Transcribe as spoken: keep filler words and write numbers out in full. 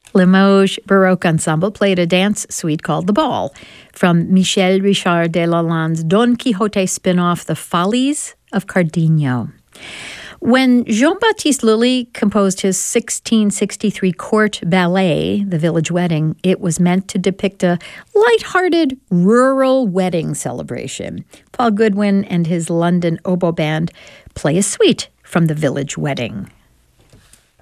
Limoges Baroque Ensemble played a dance suite called The Ball from Michel Richard de Lalande's Don Quixote spin-off The Follies of Cardenio. When Jean-Baptiste Lully composed his sixteen sixty-three court ballet, The Village Wedding, it was meant to depict a light-hearted rural wedding celebration. Paul Goodwin and his London oboe band play a suite from The Village Wedding.